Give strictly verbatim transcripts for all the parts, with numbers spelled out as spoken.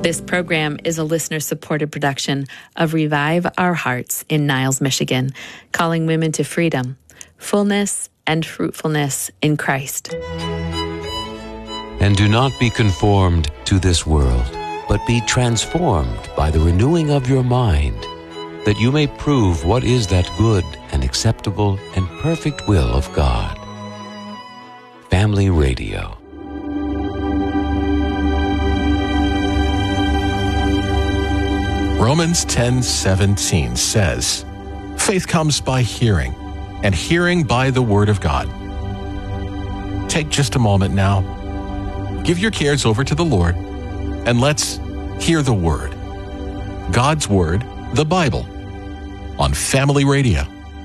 This program is a listener-supported production of Revive Our Hearts in Niles, Michigan, calling women to freedom, fullness, and fruitfulness in Christ. And do not be conformed to this world, but be transformed by the renewing of your mind, that you may prove what is that good and acceptable and perfect will of God. Family Radio. Romans ten seventeen says, "Faith comes by hearing, and hearing by the Word of God." Take just a moment now. Give your cares over to the Lord, and let's hear the Word. God's Word, the Bible, on Family Radio.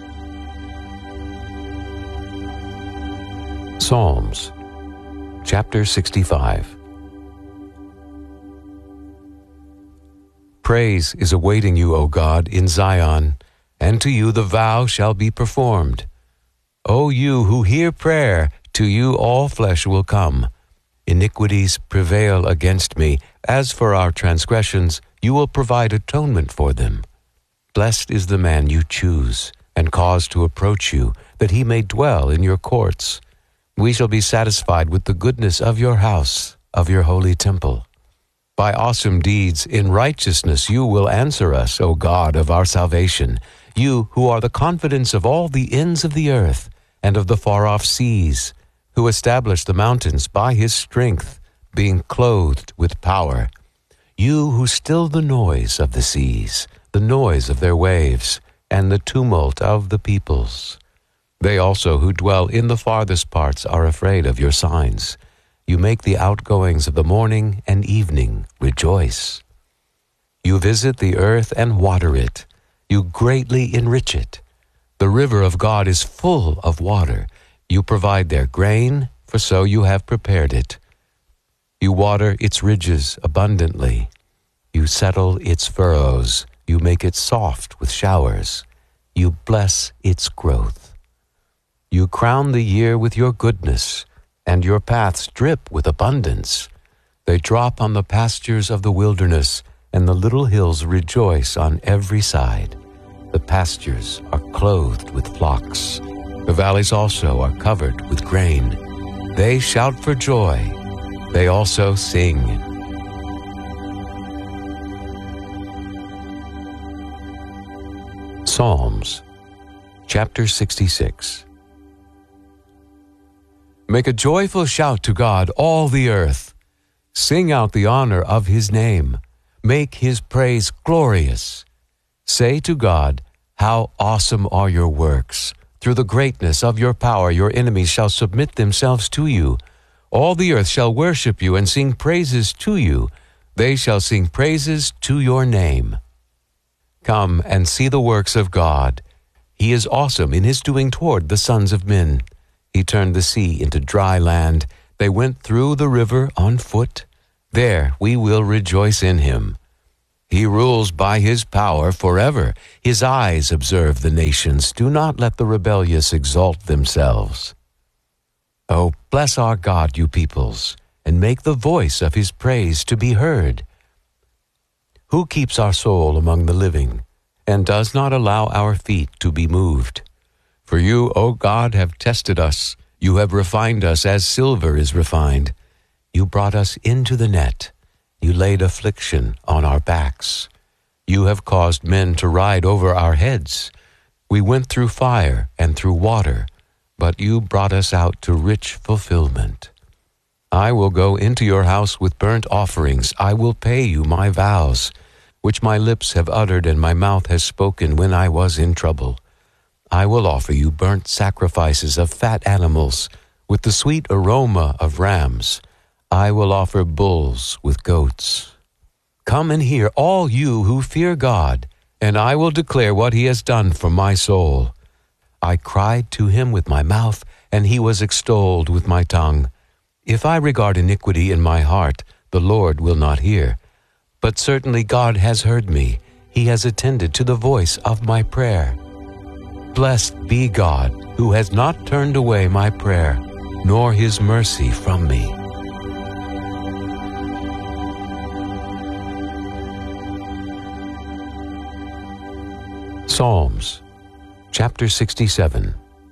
Psalms, chapter sixty-five. Praise is awaiting you, O God, in Zion, and to you the vow shall be performed. O you who hear prayer, to you all flesh will come. Iniquities prevail against me. As for our transgressions, you will provide atonement for them. Blessed is the man you choose, and cause to approach you, that he may dwell in your courts. We shall be satisfied with the goodness of your house, of your holy temple. By awesome deeds in righteousness you will answer us, O God of our salvation, you who are the confidence of all the ends of the earth and of the far-off seas, who established the mountains by his strength, being clothed with power. You who still the noise of the seas, the noise of their waves, and the tumult of the peoples. They also who dwell in the farthest parts are afraid of your signs. You make the outgoings of the morning and evening rejoice. You visit the earth and water it. You greatly enrich it. The river of God is full of water. You provide their grain, for so you have prepared it. You water its ridges abundantly. You settle its furrows. You make it soft with showers. You bless its growth. You crown the year with your goodness, and your paths drip with abundance. They drop on the pastures of the wilderness, and the little hills rejoice on every side. The pastures are clothed with flocks. The valleys also are covered with grain. They shout for joy. They also sing. Psalms, chapter sixty-six. Make a joyful shout to God, all the earth. Sing out the honor of his name. Make his praise glorious. Say to God, how awesome are your works. Through the greatness of your power, your enemies shall submit themselves to you. All the earth shall worship you and sing praises to you. They shall sing praises to your name. Come and see the works of God. He is awesome in his doing toward the sons of men. He turned the sea into dry land. They went through the river on foot. There we will rejoice in him. He rules by his power forever. His eyes observe the nations. Do not let the rebellious exalt themselves. Oh, bless our God, you peoples, and make the voice of his praise to be heard. Who keeps our soul among the living, and does not allow our feet to be moved? For you, O God, have tested us. You have refined us as silver is refined. You brought us into the net. You laid affliction on our backs. You have caused men to ride over our heads. We went through fire and through water, but you brought us out to rich fulfillment. I will go into your house with burnt offerings. I will pay you my vows, which my lips have uttered and my mouth has spoken when I was in trouble. I will offer you burnt sacrifices of fat animals with the sweet aroma of rams. I will offer bulls with goats. Come and hear, all you who fear God, and I will declare what he has done for my soul. I cried to him with my mouth, and he was extolled with my tongue. If I regard iniquity in my heart, the Lord will not hear. But certainly God has heard me. He has attended to the voice of my prayer. Blessed be God, who has not turned away my prayer, nor his mercy from me. Psalms, chapter sixty-seven.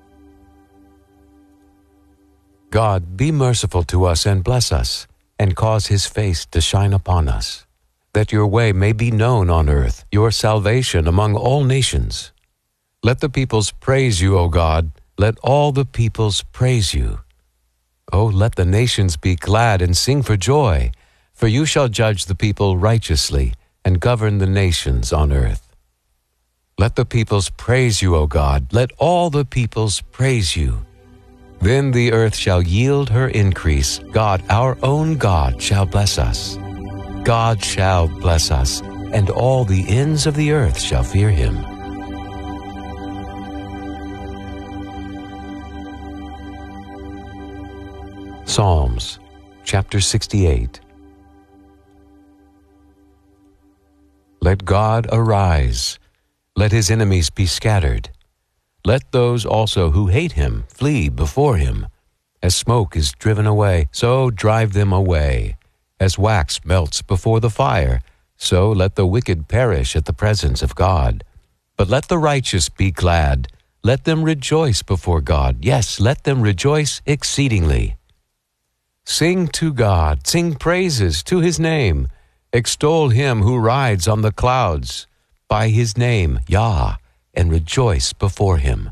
God, be merciful to us and bless us, and cause his face to shine upon us, that your way may be known on earth, your salvation among all nations. Let the peoples praise you, O God. Let all the peoples praise you. O let the nations be glad and sing for joy, for you shall judge the people righteously and govern the nations on earth. Let the peoples praise you, O God. Let all the peoples praise you. Then the earth shall yield her increase. God, our own God, shall bless us. God shall bless us, and all the ends of the earth shall fear him. Psalms, chapter sixty-eight. Let God arise. Let his enemies be scattered. Let those also who hate him flee before him. As smoke is driven away, so drive them away. As wax melts before the fire, so let the wicked perish at the presence of God. But let the righteous be glad. Let them rejoice before God. Yes, let them rejoice exceedingly. Sing to God, sing praises to his name. Extol him who rides on the clouds. By his name, Yah, and rejoice before him.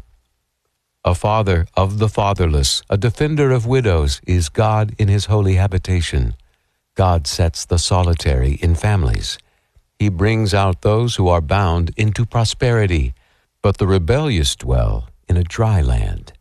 A father of the fatherless, a defender of widows, is God in his holy habitation. God sets the solitary in families. He brings out those who are bound into prosperity, but the rebellious dwell in a dry land.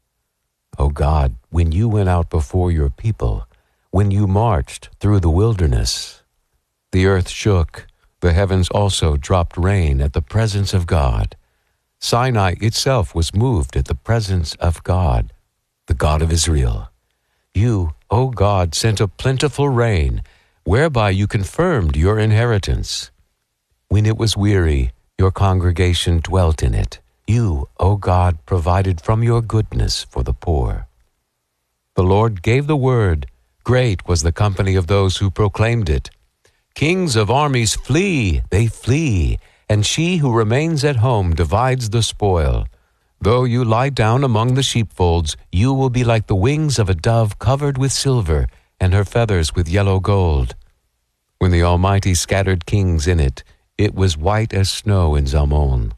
O God, when you went out before your people, when you marched through the wilderness, the earth shook. The heavens also dropped rain at the presence of God. Sinai itself was moved at the presence of God, the God of Israel. You, O God, sent a plentiful rain, whereby you confirmed your inheritance. When it was weary, your congregation dwelt in it. You, O God, provided from your goodness for the poor. The Lord gave the word. Great was the company of those who proclaimed it. Kings of armies flee, they flee, and she who remains at home divides the spoil. Though you lie down among the sheepfolds, you will be like the wings of a dove covered with silver, and her feathers with yellow gold. When the Almighty scattered kings in it, it was white as snow in Zalmon.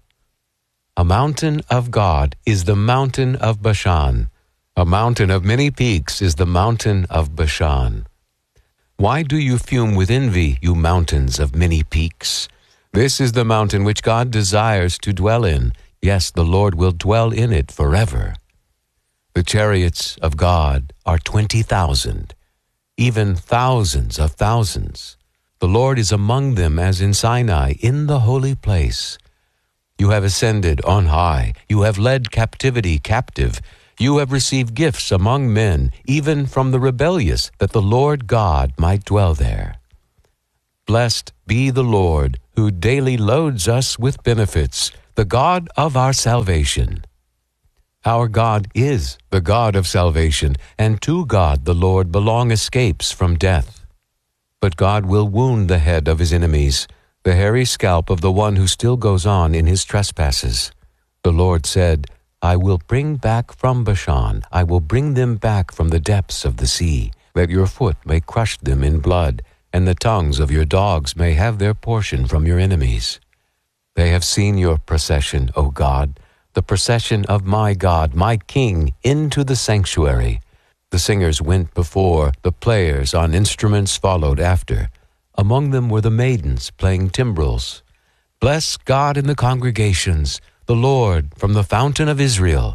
A mountain of God is the mountain of Bashan. A mountain of many peaks is the mountain of Bashan. Why do you fume with envy, you mountains of many peaks? This is the mountain which God desires to dwell in. Yes, the Lord will dwell in it forever. The chariots of God are twenty thousand, even thousands of thousands. The Lord is among them as in Sinai, in the holy place. You have ascended on high. You have led captivity captive. You have received gifts among men, even from the rebellious, that the Lord God might dwell there. Blessed be the Lord, who daily loads us with benefits, the God of our salvation. Our God is the God of salvation, and to God the Lord belong escapes from death. But God will wound the head of his enemies, the hairy scalp of the one who still goes on in his trespasses. The Lord said, I will bring back from Bashan, I will bring them back from the depths of the sea, that your foot may crush them in blood, and the tongues of your dogs may have their portion from your enemies. They have seen your procession, O God, the procession of my God, my King, into the sanctuary. The singers went before, the players on instruments followed after. Among them were the maidens playing timbrels. Bless God in the congregations, the Lord from the fountain of Israel.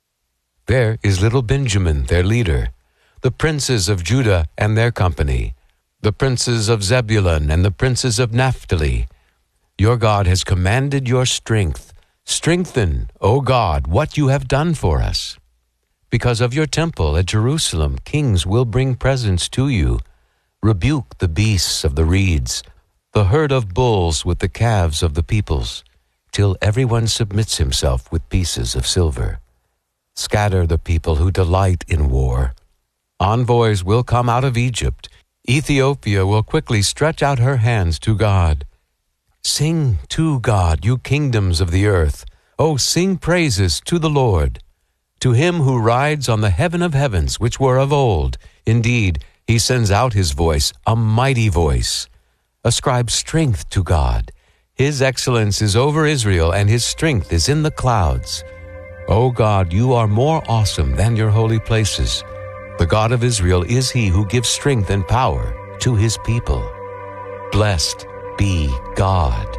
There is little Benjamin, their leader, the princes of Judah and their company, the princes of Zebulun and the princes of Naphtali. Your God has commanded your strength. Strengthen, O God, what you have done for us. Because of your temple at Jerusalem, kings will bring presents to you. Rebuke the beasts of the reeds, the herd of bulls with the calves of the peoples, till everyone submits himself with pieces of silver. Scatter the people who delight in war. Envoys will come out of Egypt. Ethiopia will quickly stretch out her hands to God. Sing to God, you kingdoms of the earth. Oh, sing praises to the Lord. To him who rides on the heaven of heavens, which were of old. Indeed, he sends out his voice, a mighty voice. Ascribe strength to God. His excellence is over Israel, and his strength is in the clouds. O God, you are more awesome than your holy places. The God of Israel is he who gives strength and power to his people. Blessed be God.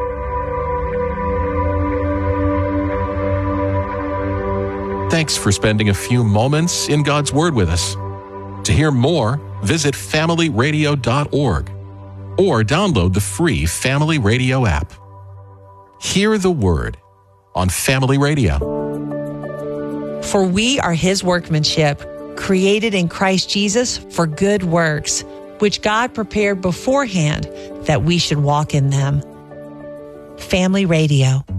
Thanks for spending a few moments in God's Word with us. To hear more, visit family radio dot org or download the free Family Radio app. Hear the Word on Family Radio. For we are his workmanship, created in Christ Jesus for good works, which God prepared beforehand that we should walk in them. Family Radio.